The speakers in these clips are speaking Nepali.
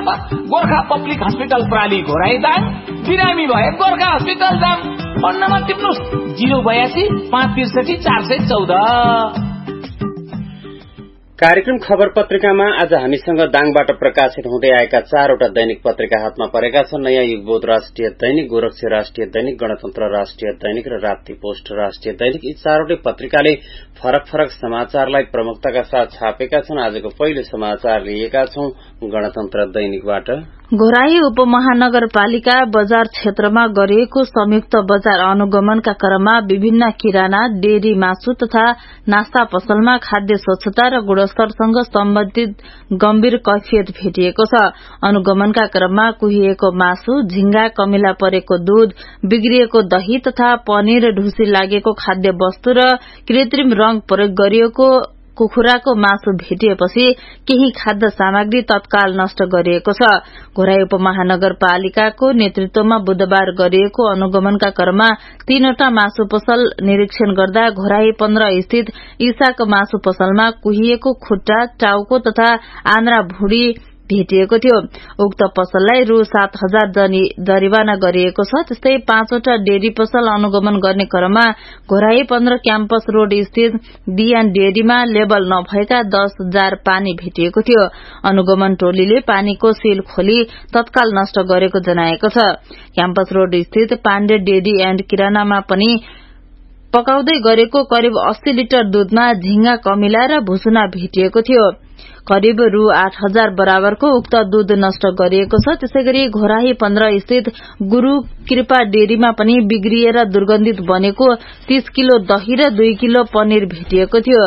खबरमा गोर्खा पब्लिक हस्पिटल प्राली घोराई दाङ, बिरामी भए गोर्खा हस्पिटल जाम। Phone number टिप्नुस् 082 563 414। कार्यक्रम खबर पत्रिकामा आज हामीसँग दाङबाट प्रकाशित हुँदै आएका 4वटा दैनिक पत्रिका हातमा परेका छन्। नयाँ युगबोध राष्ट्रिय दैनिक, गोरक्ष राष्ट्रिय दैनिक, गणतन्त्र राष्ट्रिय दैनिक र राप्ती पोस्ट राष्ट्रिय दैनिक। यी 4वटै पत्रिकाले फरक फरक समाचारलाई प्रमुखताका साथ छापेका छन्। आजको पहिलो समाचार लिएका छौं गणतन्त्र दैनिकबाट। घोराई उपमहानगरपालिका बजार क्षेत्रमा गरिएको संयुक्त बजार अनुगमनका क्रममा विभिन्न किराना, डेरी, मासु तथा नास्ता पसलमा खाद्य स्वच्छता र गुणस्तरसँग सम्बन्धित गम्भीर कैफियत भेटिएको छ। अनुगमनका क्रममा कुहिएको मासु, झिंगा, कमिला परेको दूध, बिग्रिएको दही तथा पनिर, ढुसी लागेको खाद्य वस्तु र कृत्रिम रंग प्रयोग गरिएको कुखुराको मासु भेटिएपछि केही खाद्य सामग्री तत्काल नष्ट गरिएको छ। घोराई उपमहानगरपालिकाको नेतृत्वमा बुधबार गरिएको अनुगमनका क्रममा 3वटा मासु पसल निरीक्षण गर्दा घोराई 15 स्थित ईसाको मासु पसलमा कुहिएको खुट्टा, टाउको तथा आन्द्रा भुँडी भेटिएको थियो। उक्त पसललाई रु 7,000 जरिवाना गरिएको छ। त्यस्तै 5वटा डेरी पसल अनुगमन गर्ने क्रममा घोराई 15 क्याम्पस रोड स्थित बियान डेरीमा लेबल नभएका 10 जार पानी भेटिएको थियो। अनुगमन टोलीले पानीको सील खोली तत्काल नष्ट गरेको जनाएको छ। क्याम्पस रोड स्थित पाण्डे डेरी एण्ड किरानामा पनि पकाउँदै गरेको करिब 80 लिटर दूधमा झिंगा, कमिला र भुसुना भेटिएको थियो। करिब रु 8,000 बराबरको उक्त दूध नष्ट गरिएको छ। त्यसैगरी घोराही 15 स्थित गुरु कृपा डेरीमा पनि बिग्रिएर दुर्गन्धित बनेको 30 किलो दही र 2 किलो पनिर भेटिएको थियो।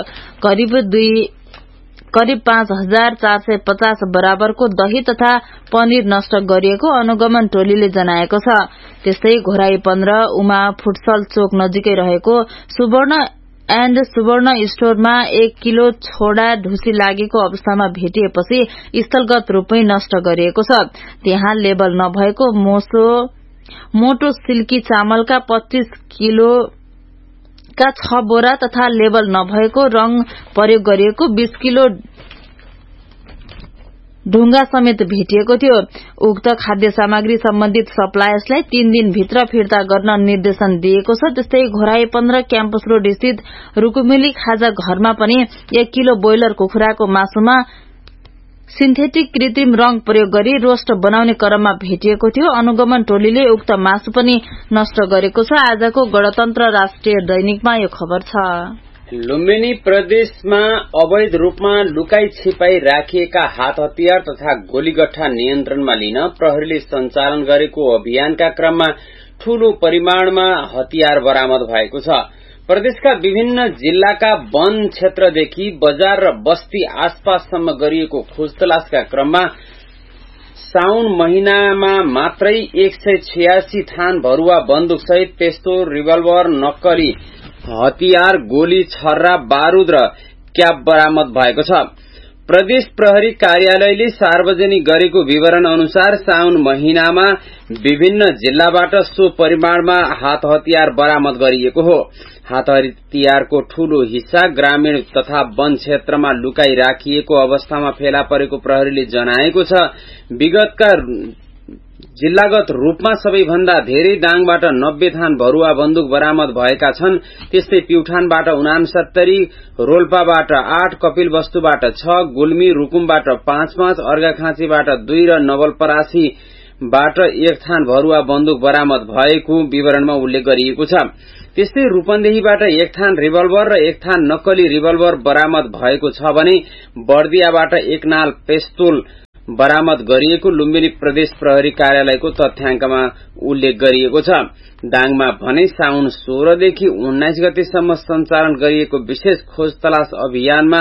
करिब 5,450 बराबरको दही तथा पनिर नष्ट गरिएको अनुगमन टोलीले जनाएको छ। त्यस्तै घोराई 15 उमा फुटसल चोक नजिकै रहेको सुवर्ण स्टोरमा 1 किलो छोडा ढुसी लागेको अवस्थामा भेटिएपछि स्थलगत रूपमै नष्ट गरिएको छ। त्यहाँ लेबल नभएको मोटो सिल्की चामलका 25 किलो का 6 बोरा तथा लेबल नभएको रंग प्रयोग गरिएको 20 किलो ढुंगा समेत भेटिएको थियो। उक्त खाद्य सामग्री सम्बन्धित सप्लायर्सलाई 3 दिनभित्र फिर्ता गर्न निर्देशन दिएको छ। त्यस्तै घोराई 15 क्याम्पस रोड स्थित रुकुमिली खाजा घरमा पनि 1 किलो बोइलर कुखुराको मासुमा सिन्थेटिक कृत्रिम रंग प्रयोग गरी रोस्ट बनाउने क्रममा भेटिएको थियो। अनुगमन टोलीले उक्त मासु पनि नष्ट गरेको छ। आजको गणतन्त्र राष्ट्रिय दैनिकमा यो खबर छ। लुम्बिनी प्रदेशमा अवैध रूपमा लुकाई छिपाई राखिएका हात हतियार तथा गोलीगट्ठा नियन्त्रणमा लिन प्रहरीले सञ्चालन गरेको अभियानका क्रममा ठूलो परिमाणमा हतियार बरामद भएको छ। प्रदेशका विभिन्न जिल्लाका वन क्षेत्रदेखि बजार र बस्ती आसपाससम्म गरिएको खोजतलासका क्रममा साउन महिनामा मात्रै 186 थान भरुवा बन्दुकसहित पेस्तोल, रिभल्भर, नक्कली हतियार, गोली, छर्रा, बारूद र क्याप बरामद भएको छ। प्रदेश प्रहरी कार्यालयले सार्वजनिक गरेको विवरण अनुसार साउन महिनामा विभिन्न जिल्लाबाट सो परिमाणमा हात हतियार बरामद गरिएको हो। हात हतियारको ठूलो हिस्सा ग्रामीण तथा वन क्षेत्रमा लुकाई राखिएको अवस्थामा फेला परेको प्रहरीले जनाएको छ। विगतका जिल्लागत रूपमा सबैभन्दा धेरै दाङबाट 90 थान भरुवा बन्दुक बरामद भएका छन्। त्यस्तै प्युठानबाट 69, रोल्पाबाट 8, कपिलवस्तुबाट 6, गुल्मी रुकुमबाट 5, अर्घाखाँचीबाट 2 र नवलपरासीबाट 1 थान भरुवा बन्दुक बरामद भएको विवरणमा उल्लेख गरिएको छ। त्यस्तै रूपन्देहीबाट 1 थान रिभल्भर र 1 थान नक्कली रिभल्भर बरामद भएको छ भने बर्दियाबाट 1 नाल पेस्तोल बरामद गरिएको लुम्बिनी प्रदेश प्रहरी कार्यालयको तथ्याङ्कमा उल्लेख गरिएको छ। दाङमा भने साउन 16 देखि 19 गतेसम्म सञ्चालन गरिएको विशेष खोज तलास अभियानमा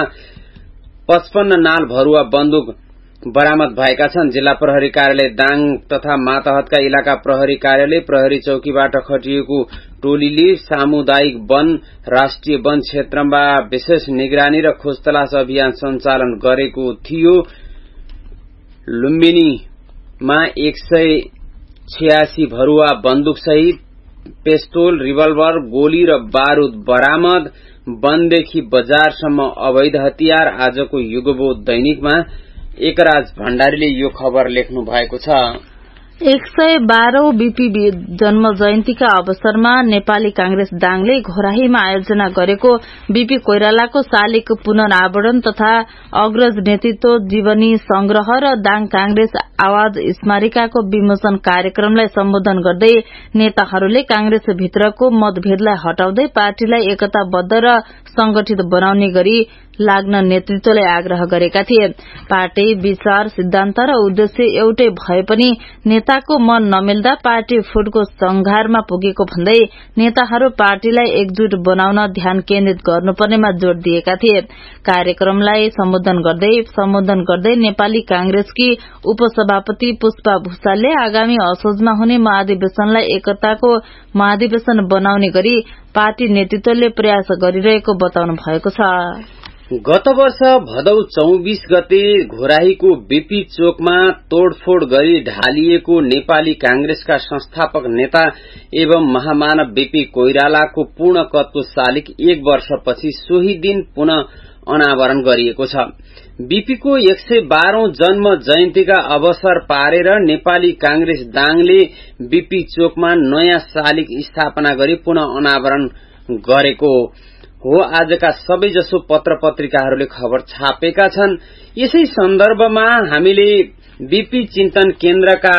55 नाल भरुवा बन्दुक बरामद भएका छन्। जिल्ला प्रहरी कार्यालय दाङ तथा माताहतका इलाका प्रहरी कार्यालय प्रहरी चौकीबाट खटिएको टोलीले सामुदायिक वन, राष्ट्रिय वन क्षेत्रमा विशेष निगरानी र खोज तलास अभियान सञ्चालन गरेको थियो। लुम्बिनीमा 186 भरुवा बन्दुक सहित पेस्तोल, रिभल्भर, गोली र बारूद बरामद। वनदेखि बजारसम्म अवैध हतियार आजको युगबोध दैनिकमा एकराज भण्डारीले यो खबर लेख्नु भएको छ। 112औं बीपी जन्म जयन्तीका अवसरमा नेपाली कांग्रेस दाङले घोराहीमा आयोजना गरेको बीपी कोइरालाको शालिग पुनरावरण तथा अग्रज नेतृत्व जीवनी संग्रह र दाङ कांग्रेस आवाज स्मारिकाको विमोचन कार्यक्रमलाई सम्बोधन गर्दै नेताहरूले कांग्रेस भित्रको मतभेदलाई हटाउँदै पार्टीलाई एकताबद्ध र संगठित बनाउने गरी लाग्न नेतृत्वले आग्रह गरेका थिए। पार्टी विचार सिद्धान्त र उद्देश्य एउटै भए पनि नेताको मन नमिल्दा पार्टी फुटको संघारमा पुगेको भन्दै नेताहरू पार्टीलाई एकजुट बनाउन ध्यान केन्द्रित गर्नुपर्नेमा जोड़ दिएका थिए। कार्यक्रमलाई सम्बोधन गर्दै नेपाली कांग्रेसकी उपसभापति पुष्पा भूषालले आगामी असोजमा हुने महाधिवेशनलाई एकताको महाधिवेशन बनाउने गरी पार्टी नेतृत्वले प्रयास गरिरहेको बताउनु भएको छ। गत वर्ष भदौ 24 गते घोराहीको बीपी चोकमा तोडफोड गरी ढालिएको नेपाली कांग्रेसका संस्थापक नेता एवं महामानव बीपी कोइरालाको पूर्णकदको शालिग 1 वर्षपछि सोही दिन पुनः अनावरण गरिएको छ। बीपीको 112औं जन्म जयन्तीका अवसर पारेर नेपाली कांग्रेस दाङले बीपी चोकमा नयाँ शालिग स्थापना गरी पुनः अनावरण गरेको हो। आजका सबैजसो पत्र पत्रिकाहरूले खबर छापेका छन्। यसै सन्दर्भमा हामीले बीपी चिन्तन केन्द्रका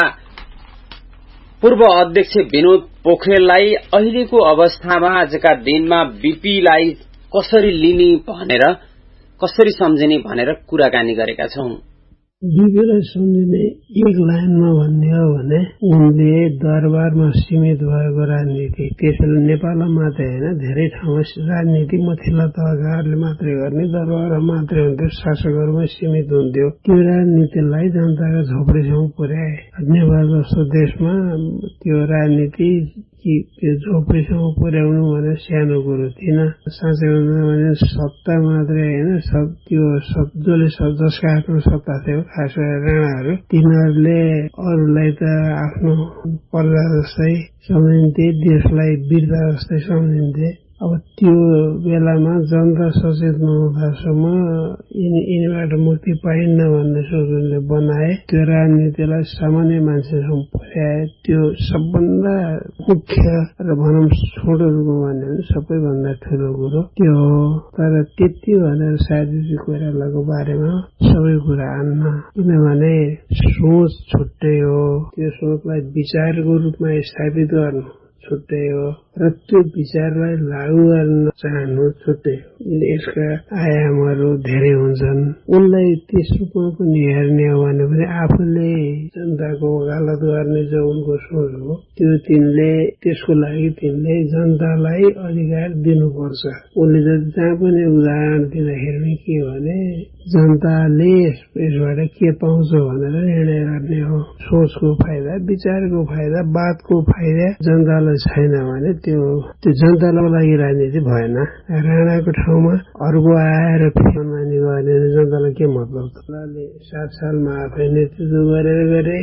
पूर्व अध्यक्ष विनोद पोखरेललाई अहिलेको अवस्थामा आजका दिनमा बीपीलाई कसरी लिने भनेर कसरी सम्झिने भनेर कुराकानी गरेका छौं। बीपीलाई सम्झिने एक लाइनमा भन्ने हो भने उनले दरबारमा सीमित भएको राजनीति, त्यसैले नेपालमा मात्रै होइन धेरै ठाउँमा राजनीति मथिल्ला तहकाहरूले मात्रै गर्ने, दरबारमा मात्रै हुन्थ्यो, शासकहरूमा सीमित हुन्थ्यो। त्यो राजनीतिलाई जनताका झोपडीसम्म पुर्याए। नेपाल जस्तो देशमा त्यो राजनीति त्यो झोपडीसम्म पुर्याउनु भने सानो कुरो थिएन। साँच्चै भन्दा भने सत्ता मात्रै होइन, त्यो जसले जसका आफ्नो सत्ता थियो, खास गरेर राणाहरू, तिनीहरूले अरूलाई त आफ्नो प्रजा जस्तै सम्झिन्थे, देशलाई वीरता जस्तै सम्झिन्थे। अब त्यो बेलामा जनता सचेत नहुँदासम्म यिनीबाट मुक्ति पाइन्न भन्ने सोचले बनाए। त्यो राजनीतिलाई सामान्य मान्छेसम्म पुर्याए। त्यो सबभन्दा मुख्य र भनौं छोटो रूपमा भन्यो भने सबैभन्दा ठूलो कुरो त्यो हो। तर त्यति भनेर सायद कोइरालाको बारेमा सबै कुरा आन्न, किनभने सोच छुट्टै हो। त्यो सोचलाई विचारको रूपमा स्थापित गर्नु छुट्टै हो र त्यो विचारलाई लागू गर्न चाहनु छुट्टै हो। यसका आयामहरू धेरै हुन्छन्। उनलाई त्यस रूपमा पनि हेर्ने हो भने पनि आफूले जनताको वकालत गर्ने जो उनको सोच हो, त्यो त्यसको लागि तिनले जनतालाई अधिकार दिनुपर्छ। उनले जहाँ पनि उदाहरण दिँदाखेरि के भने जनताले यसबाट के पाउँछ भनेर निर्णय गर्ने हो। सोचको फाइदा, विचारको फाइदा, बातको फाइदा जनतालाई छैन भने त्यो जनताको लागि राजनीति भएन। राणाको ठाउँमा अर्को आएर फेरि गर्ने जनतालाई के मतलब त? 7 सालमा आफै नेतृत्व गरेर गरे।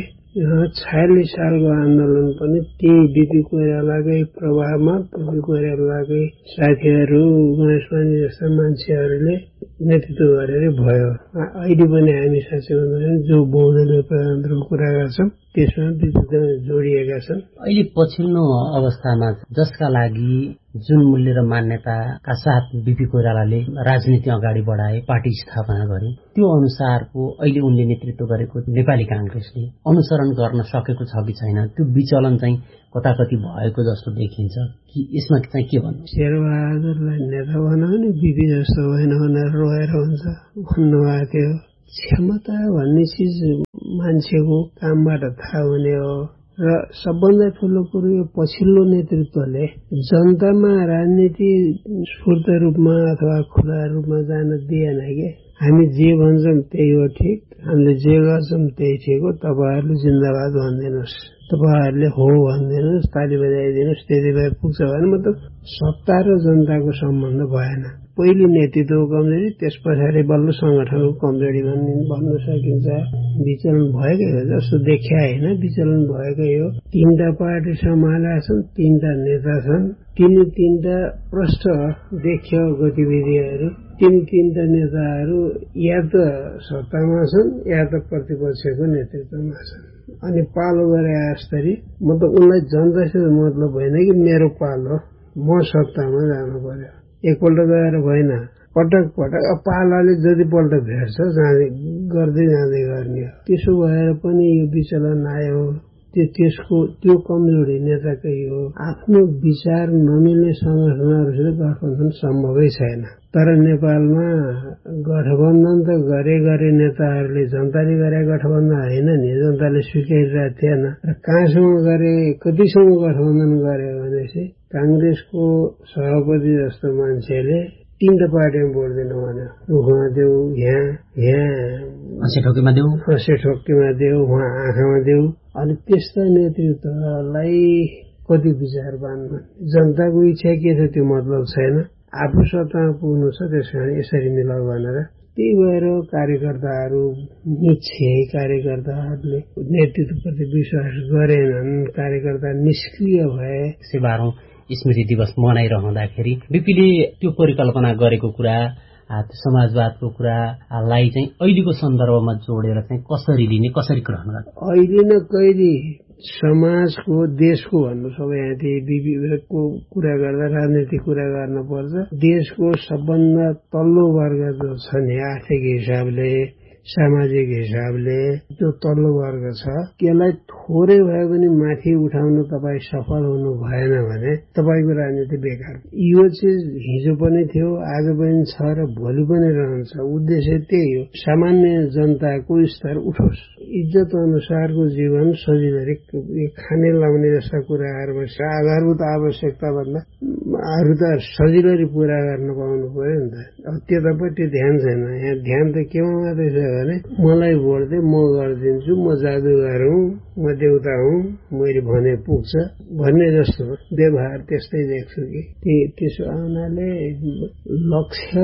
46 सालको आन्दोलन पनि त्यही बीपी कोइरालाकै प्रभावमा, बीपी कोइरालाकै साथीहरू, गणेशमानी जस्ता मान्छेहरूले नेतृत्व गरेर भयो। अहिले पनि हामी साँच्चै भन्दा जो बहुदलीय प्रजातन्त्रको कुरा गर्छौं त्यसमा विविधता जोडिएका छन्। अहिले पछिल्लो अवस्थामा जसका लागि जुन मूल्य र मान्यताका साथ बीपी कोइरालाले राजनीति अगाडि बढाए, पार्टी स्थापना गरे, त्यो अनुसारको अहिले उनले नेतृत्व गरेको नेपाली कांग्रेसले अनुसरण गर्न सकेको छ कि छैन, त्यो विचलन चाहिँ कताकति भएको जस्तो देखिन्छ कि यसमा चाहिँ के भन्नु? शेरबहादुरलाई नेता बनाउने भने बीपी जस्तो होइन भनेर रोएर हुन्छ भन्नुभएको थियो। क्षमता भन्ने चिज मान्छेको कामबाट थाहा हुने हो र सबभन्दा ठूलो कुरो यो पछिल्लो नेतृत्वले जनतामा राजनीति स्फूर्त रूपमा अथवा खुला रूपमा जान दिएन के। हामी जे भन्छौं त्यही हो ठिक, हामीले जे गर्छौं त्यही ठिक हो, तपाईहरुले जिन्दाबाद भनिदिनुस्, तपाईहरुले हो भनिदिनुस्, ताली बजाइदिनुस्, त्यति भए पुग्छ भने मतलब सत्ता र जनताको सम्बन्ध भएन। पहिले नेतृत्वको कमजोरी, त्यस पछाडि बल्ल संगठनको कमजोरी भन्न सकिन्छ। विचलन भएकै हो जस्तो देखिया होइन, विचलन भएकै हो। 3टा पार्टी सम्हालेका छन्, 3टा नेता छन्, तिनटा प्रष्ट देखियो गतिविधिहरू, तीनटा नेताहरू या त सत्तामा छन् या त प्रतिपक्षको नेतृत्वमा छन्। अनि पालो गरे जसरी मतलब उनलाई जनतासित मतलब भएन कि मेरो पालो म सत्तामा जानु पर्यो, एकपल्ट गएर भएन, पटक पटक पालाले जतिपल्ट भेट्छ गर्दै जाँदै गर्ने हो। त्यसो भएर पनि यो विचलन आयो, त्यो कमजोरी नेताकै हो। आफ्नो विचार नमिल्ने संगठनहरूसित गठबन्धन सम्भवै छैन। तर नेपालमा गठबन्धन त गरे नेताहरूले जनताले गरे गठबन्धन होइन नि, जनताले स्वीकारिरहेको थिएन। र कहाँसम्म गरे, कतिसम्म गठबन्धन गरे भनेपछि कांग्रेसको सभापति जस्तो मान्छेले 3टा पार्टीमा भोट दिनु भन्यो, रुखमा देऊ, यहाँ ठोकीमा देऊ, उहाँ आँखामा देऊ। अनि त्यस्ता नेतृत्वलाई कति विचारवान जनताको इच्छा के छ त्यो मतलब छैन, आफू सत्तामा पुग्नु छ, त्यस कारण यसरी मिलाउ भनेर। त्यही भएर कार्यकर्ताहरूले नेतृत्वप्रति विश्वास गरेनन्, कार्यकर्ता निष्क्रिय भए। 12औं स्मृति दिवस मनाइरहँदाखेरि बीपीले त्यो परिकल्पना गरेको कुरा, समाजवादको कुरालाई चाहिँ अहिलेको सन्दर्भमा जोडेर चाहिँ कसरी लिने, कसरी ग्रहण गर्ने? अहिले न कहिले समाजको, देशको भन्नु सबै बीपीको कुरा गर्दा राजनीतिक कुरा गर्न पर्छ। देशको सबभन्दा तल्लो वर्ग जो छ नि, आर्थिक हिसाबले, सामाजिक हिसाबले जो तल्लो वर्ग छ, त्यसलाई थोरै भए पनि माथि उठाउन तपाईँ सफल हुनु भएन भने तपाईँको राजनीति बेकार। यो चिज हिजो पनि थियो, आज पनि छ र भोलि पनि रहन्छ। उद्देश्य त्यही हो, सामान्य जनताको स्तर उठोस्, इज्जत अनुसारको जीवन सजिलै खाने लाउने जस्ता कुराहरूमा आधारभूत आवश्यकता भन्दा अरू त सजिलै पूरा गर्न पाउनु पर्यो नि त। अब त्यतापट्टि ध्यान छैन। यहाँ ध्यान त केमा मात्रै छ भने मलाई भोट दे, म गरिदिन्छु, म जादुगर हुँ, म देउता हुँ, मैले भने पुग्छ भन्ने जस्तो व्यवहार त्यस्तै देख्छु कि। त्यसो आउनाले लक्ष्य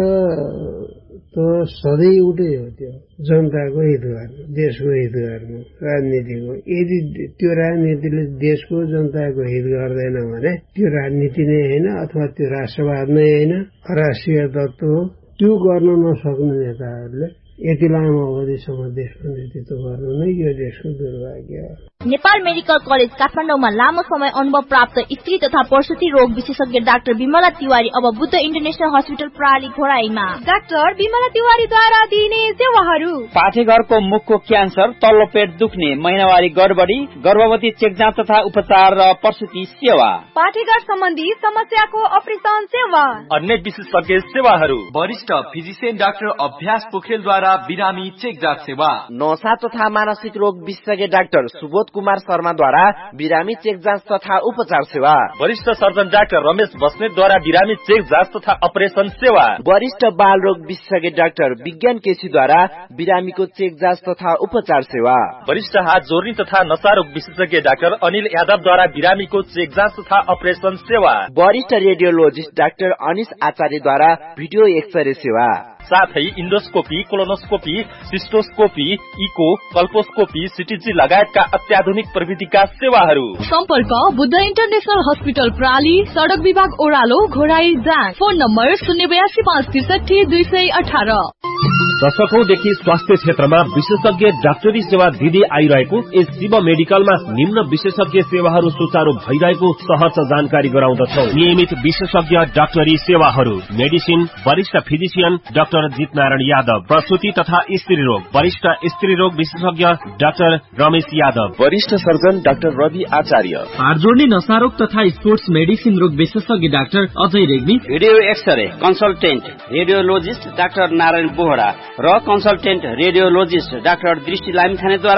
त सधैँ एउटै हो, त्यो जनताको हित गर्नु, देशको हित गर्नु, राजनीतिको। यदि त्यो राजनीतिले देशको जनताको हित गर्दैन भने त्यो राजनीति नै होइन, अथवा त्यो राष्ट्रवाद नै होइन, राष्ट्रिय तत्त्व हो। त्यो गर्न नसक्ने नेताहरूले यति लामो अवधिसम्म देशको नेतृत्व गर्नु नै यो देशको दुर्भाग्य हो। नेपाल मेडिकल कलेज काठमाडौँमा लामो समय अनुभव प्राप्त स्त्री तथा प्रसुति रोग विशेषज्ञ डाक्टर विमला तिवारी अब बुद्ध इन्टरनेशनल हस्पिटल प्रणाली घोराईमा। डाक्टर विमला तिवारीद्वारा दिइने सेवाहरू: पाठेघरको मुखको क्यान्सर, तल्लो पेट दुख्ने, महिनावारी गडबडी, गर्भवती चेकजाँच तथा उपचार र प्रसुति सेवा, पाठेघर सम्बन्धी समस्याको अपरेसन सेवा, अन्य विशेषज्ञ सेवाहरू, वरिष्ठ फिजिशियन डाक्टर अभ्यास पोखरेलद्वारा बिरामी चेकजाँच सेवा, नशा तथा मानसिक रोग विशेषज्ञ डाक्टर सुबोध कुमार शर्माद्वारा बिरामी चेक जाँच तथा उपचार सेवा, वरिष्ठ सर्जन डाक्टर रमेश बस्नेतद्वारा बिरामी चेक जाँच तथा अपरेसन सेवा, वरिष्ठ बाल रोग विशेषज्ञ डाक्टर विज्ञान केसीद्वारा बिरामीको चेक जाँच तथा उपचार सेवा, वरिष्ठ हात जोर्नी तथा नशा रोग विशेषज्ञ डाक्टर अनिल यादवद्वारा बिरामीको चेक जाँच तथा अपरेसन सेवा, वरिष्ठ रेडियोलोजिस्ट डाक्टर अनिश आचार्यद्वारा भिडियो एक्सरे सेवा, साथै इन्डोस्कोपी, कोलोनोस्कोपी, सिस्टोस्कोपी, इको, कल्पोस्कोपी, सिटीजी लगायतका अत्याधुनिक प्रविधिका सेवाहरू। सम्पर्क बुद्ध इन्टरनेशनल हस्पिटल प्राली, सडक विभाग ओरालो, घोराई जाँच। Phone number 082563218। दशकौंदेखि स्वास्थ्य क्षेत्रमा विशेषज्ञ डाक्टरी सेवा दिँदै आइरहेको यस शिव मेडिकलमा निम्न विशेषज्ञ सेवाहरू सुचारू भइरहेको सहर्ष जानकारी गराउँदछौ। नियमित विशेषज्ञ डाक्टरी सेवाहरू: मेडिसिन, वरिष्ठ फिजिशियन डाक्टर जितनारायण यादव, प्रसुति तथा स्त्री रोग, वरिष्ठ स्त्री रोग विशेषज्ञ डाक्टर रमेश यादव, वरिष्ठ सर्जन डाक्टर रवि आचार्य, हात जोड्ने नशा रोग तथा स्पोर्ट्स मेडिसिन रोग विशेषज्ञ doctor Ajay Regmi, video x-ray consultant radiologist doctor Narayan Bohra र कन्सल्टेन्ट रेडियोलोजिस्ट डाक्टर दृष्टि लामिछानेद्वारा